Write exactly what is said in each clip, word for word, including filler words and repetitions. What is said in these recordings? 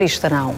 Cristanão.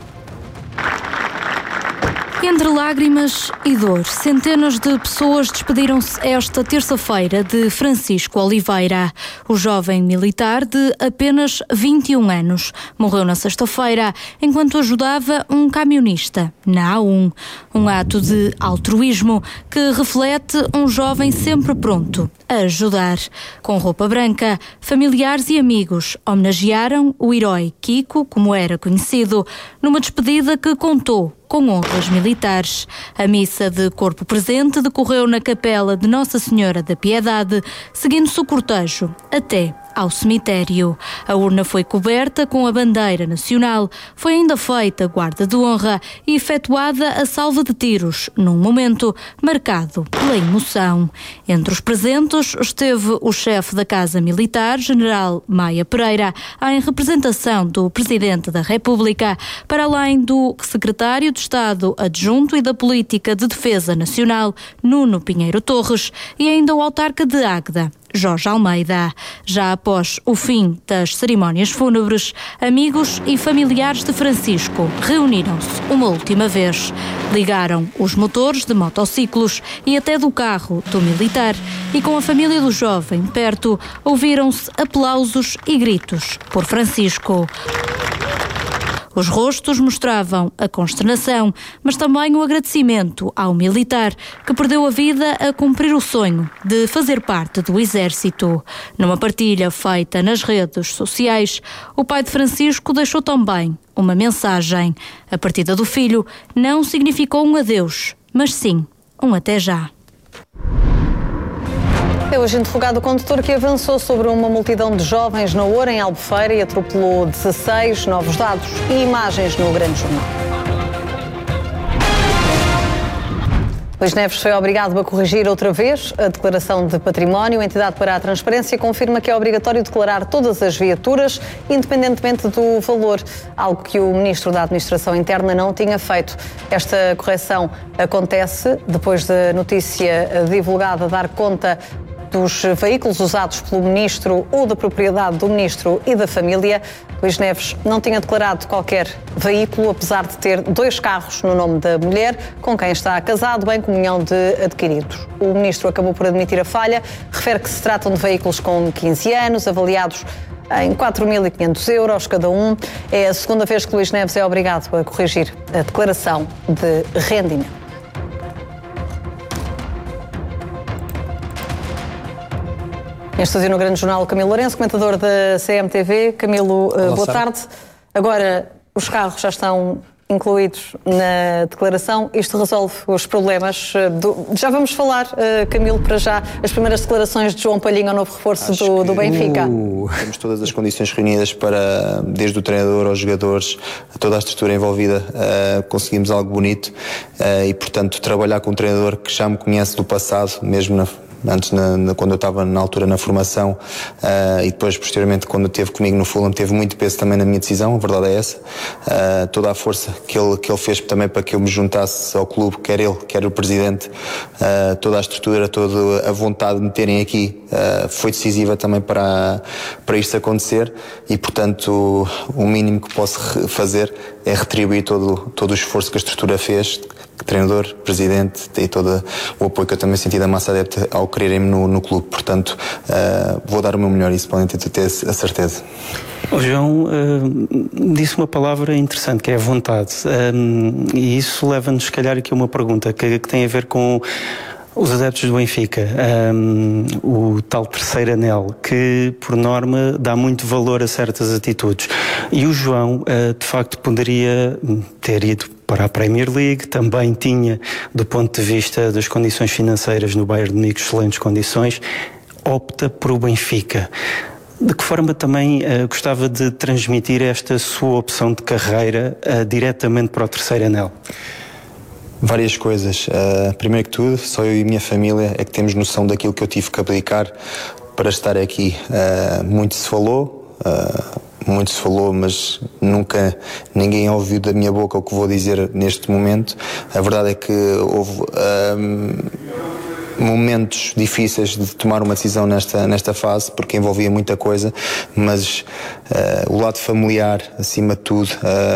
Entre lágrimas e dor, centenas de pessoas despediram-se esta terça-feira de Francisco Oliveira. O jovem militar de apenas vinte e um anos morreu na sexta-feira enquanto ajudava um camionista na A um. Um ato de altruísmo que reflete um jovem sempre pronto a ajudar. Com roupa branca, familiares e amigos homenagearam o herói Kiko, como era conhecido, numa despedida que contou com honras militares. A missa de corpo presente decorreu na capela de Nossa Senhora da Piedade, seguindo-se o cortejo até ao cemitério. A urna foi coberta com a bandeira nacional, foi ainda feita guarda de honra e efetuada a salva de tiros, num momento marcado pela emoção. Entre os presentes esteve o chefe da Casa Militar, General Maia Pereira, em representação do Presidente da República, para além do Secretário de Estado Adjunto e da Política de Defesa Nacional, Nuno Pinheiro Torres, e ainda o autarca de Águeda, Jorge Almeida. Já após o fim das cerimónias fúnebres, amigos e familiares de Francisco reuniram-se uma última vez. Ligaram os motores de motociclos e até do carro do militar e, com a família do jovem perto, ouviram-se aplausos e gritos por Francisco. Os rostos mostravam a consternação, mas também o agradecimento ao militar que perdeu a vida a cumprir o sonho de fazer parte do Exército. Numa partilha feita nas redes sociais, o pai de Francisco deixou também uma mensagem. A partida do filho não significou um adeus, mas sim um até já. É hoje interrogado o condutor que avançou sobre uma multidão de jovens na Oura, em Albufeira, e atropelou dezasseis. Novos dados e imagens no Grande Jornal. Luís Neves foi obrigado a corrigir outra vez a declaração de património. A entidade para a transparência confirma que é obrigatório declarar todas as viaturas, independentemente do valor, algo que o Ministro da Administração Interna não tinha feito. Esta correção acontece depois da notícia divulgada dar conta dos veículos usados pelo Ministro ou da propriedade do Ministro e da família. Luís Neves não tinha declarado qualquer veículo, apesar de ter dois carros no nome da mulher, com quem está casado, em comunhão de adquiridos. O Ministro acabou por admitir a falha, refere que se tratam de veículos com quinze anos, avaliados em quatro mil e quinhentos euros cada um. É a segunda vez que Luís Neves é obrigado a corrigir a declaração de rendimento. Em estúdio no Grande Jornal, Camilo Lourenço, comentador da C M T V. Camilo, Olá, boa tarde. Agora, os carros já estão incluídos na declaração. Isto resolve os problemas do... Já vamos falar, Camilo, para já, as primeiras declarações de João Palhinha, o novo reforço do, do Benfica. Uh, temos todas as condições reunidas para, desde o treinador aos jogadores, toda a estrutura envolvida, uh, conseguimos algo bonito uh, e, portanto, trabalhar com um treinador que já me conhece do passado, mesmo na antes na, na, quando eu estava na altura na formação uh, e depois posteriormente quando esteve comigo no Fulham, teve muito peso também na minha decisão, a verdade é essa. Uh, toda a força que ele, que ele fez também para que eu me juntasse ao clube, quer ele, quer o presidente, uh, toda a estrutura, toda a vontade de me terem aqui uh, foi decisiva também para, para isto acontecer e, portanto, o, o mínimo que posso fazer é retribuir todo, todo o esforço que a estrutura fez, treinador, presidente e todo o apoio que eu também senti da massa adepta ao quererem-me no, no clube. Portanto, uh, vou dar o meu melhor, isso podem ter, ter a certeza. O João uh, disse uma palavra interessante, que é a vontade. Um, e isso leva-nos, se calhar, aqui a uma pergunta que, que tem a ver com os adeptos do Benfica, um, o tal terceiro anel, que por norma dá muito valor a certas atitudes. E o João, uh, de facto, poderia ter ido para a Premier League, também tinha, do ponto de vista das condições financeiras no Bayern de Munique, excelentes condições, opta por o Benfica. De que forma também uh, gostava de transmitir esta sua opção de carreira uh, diretamente para o terceiro anel? Várias coisas. Uh, primeiro que tudo, só eu e a minha família é que temos noção daquilo que eu tive que abdicar para estar aqui. Uh, muito se falou, uh, muito se falou, mas nunca ninguém ouviu da minha boca o que vou dizer neste momento. A verdade é que houve... Uh, momentos difíceis de tomar uma decisão nesta, nesta fase, porque envolvia muita coisa, mas uh, o lado familiar, acima de tudo, uh,